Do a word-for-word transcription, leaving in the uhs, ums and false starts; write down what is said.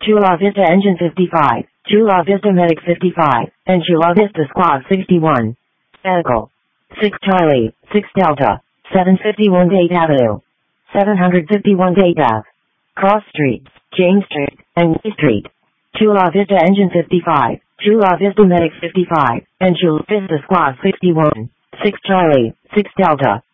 Chula Vista Engine fifty-five, Chula Vista Medic fifty-five, and Chula Vista Squad sixty-one. Echo. six Charlie, six Delta, seven fifty-one Date Avenue, seven fifty-one Date Ave, Cross Street, James Street, and Way Street. Chula Vista Engine fifty-five, Chula Vista Medic fifty-five, and Chula Vista Squad sixty-one. six Charlie, six Delta,